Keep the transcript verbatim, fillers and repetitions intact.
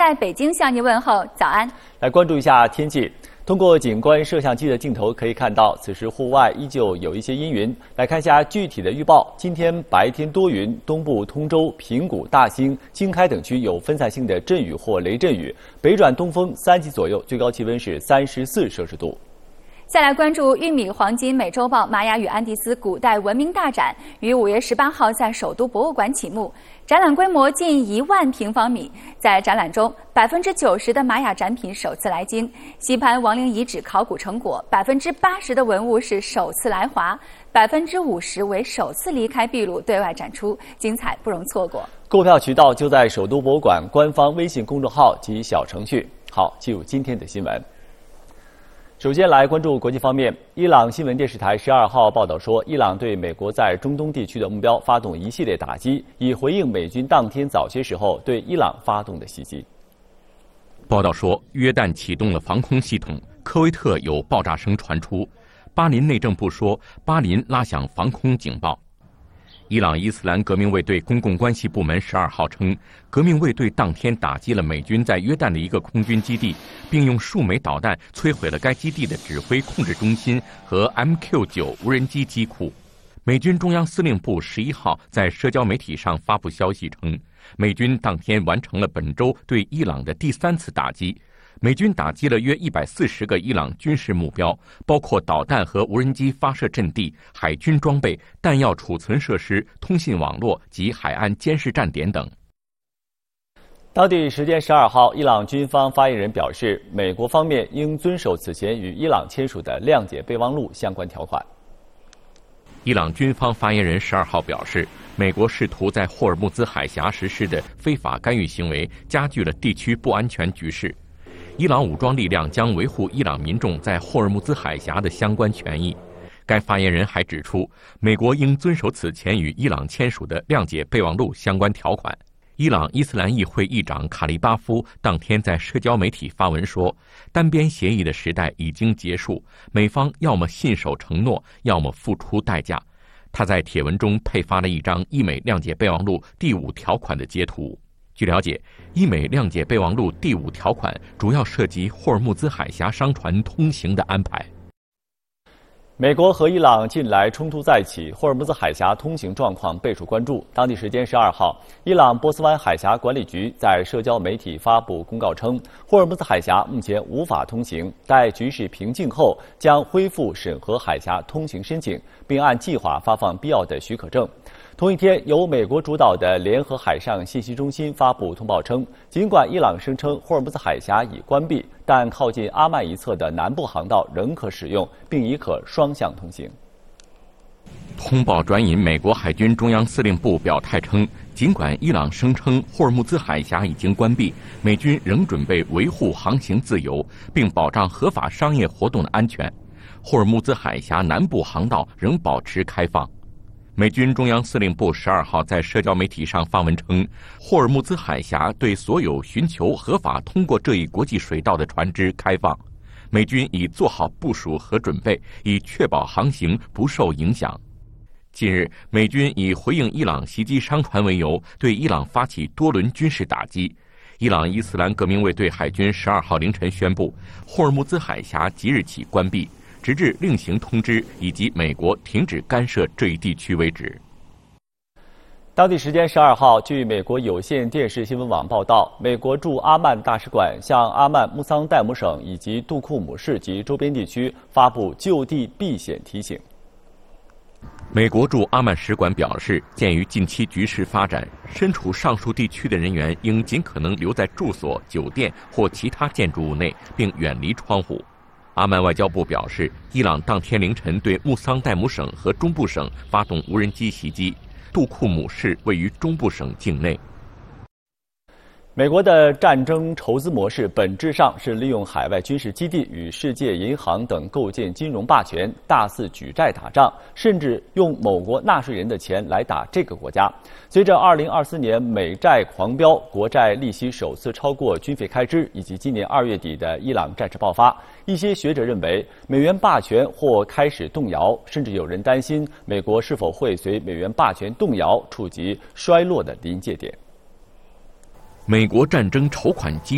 在北京向您问候，早安。 来关注一下天气。通过景观摄像机的镜头可以看到，此时户外依旧有一些阴云。来看一下具体的预报：今天白天多云，东部通州、平谷、大兴、经开等区有分散性的阵雨或雷阵雨，北转东风三级左右，最高气温是三十四摄氏度。 再来关注玉米黄金美洲豹玛雅与安第斯古代文明大展，于五月十八号在首都博物馆启幕。展览规模近一万平方米。在展览中，百分之九十的玛雅展品首次来京，西潘亡灵遗址考古成果，百分之八十的文物是首次来华，百分之五十为首次离开秘鲁对外展出，精彩不容错过。 购票渠道就在首都博物馆官方微信公众号及小程序。好，进入今天的新闻。首先来关注国际方面，伊朗新闻电视台十二号报道说，伊朗对美国在中东地区的目标发动一系列打击，以回应美军当天早些时候对伊朗发动的袭击。 报道说，约旦启动了防空系统，科威特有爆炸声传出，巴林内政部说，巴林拉响防空警报。伊朗伊斯兰革命卫队公共关系部门十二号称，革命卫队当天打击了美军在约旦的一个空军基地，并用数枚导弹摧毁了该基地的指挥控制中心和 M Q 九 无人机机库。美军中央司令部十一号在社交媒体上发布消息称，美军当天完成了本周对伊朗的第三次打击。美军打击了约一百四十个伊朗军事目标，包括导弹和无人机发射阵地、海军装备、弹药储存设施、通信网络及海岸监视站点等。 当地时间十二号，伊朗军方发言人表示，美国方面应遵守此前与伊朗签署的谅解备忘录相关条款。 伊朗军方发言人十二号表示，美国试图在霍尔木兹海峡实施的非法干预行为加剧了地区不安全局势。伊朗武装力量将维护伊朗民众在霍尔木兹海峡的相关权益。该发言人还指出，美国应遵守此前与伊朗签署的谅解备忘录相关条款。伊朗伊斯兰议会议长卡利巴夫当天在社交媒体发文说，单边协议的时代已经结束，美方要么信守承诺，要么付出代价。他在帖文中配发了一张伊美谅解备忘录第五条款的截图。据了解，伊美谅解备忘录第五条款主要涉及霍尔木兹海峡商船通行的安排。 美国和伊朗近来冲突再起，霍尔木兹海峡通行状况备受关注。当地时间十二号，伊朗波斯湾海峡管理局在社交媒体发布公告称，霍尔木兹海峡目前无法通行，待局势平静后将恢复审核海峡通行申请，并按计划发放必要的许可证。同一天，由美国主导的联合海上信息中心发布通报称，尽管伊朗声称霍尔木兹海峡已关闭，但靠近阿曼一侧的南部航道仍可使用，并已可双向通行。 通报转引美国海军中央司令部表态称，尽管伊朗声称霍尔木兹海峡已经关闭，美军仍准备维护航行自由，并保障合法商业活动的安全。霍尔木兹海峡南部航道仍保持开放。美军中央司令部十二号在社交媒体上发文称，霍尔木兹海峡对所有寻求合法通过这一国际水道的船只开放，美军已做好部署和准备，以确保航行不受影响。近日，美军以回应伊朗袭击商船为由，对伊朗发起多轮军事打击。伊朗伊斯兰革命卫队海军十二号凌晨宣布，霍尔木兹海峡即日起关闭，直至另行通知以及美国停止干涉这一地区为止。 当地时间十二号，据美国有线电视新闻网报道，美国驻阿曼大使馆向阿曼穆桑代姆省以及杜库姆市及周边地区发布就地避险提醒。 美国驻阿曼使馆表示，鉴于近期局势发展，身处上述地区的人员应尽可能留在住所、酒店或其他建筑物内，并远离窗户。阿曼外交部表示，伊朗当天凌晨对穆桑代姆省和中部省发动无人机袭击，杜库姆市位于中部省境内。 美国的战争筹资模式本质上是利用海外军事基地与世界银行等构建金融霸权，大肆举债打仗，甚至用某国纳税人的钱来打这个国家。随着二零二四年美债狂飙，国债利息首次超过军费开支，以及今年二月底的伊朗战事爆发，一些学者认为美元霸权或开始动摇，甚至有人担心美国是否会随美元霸权动摇触及衰落的临界点。 美国战争筹款机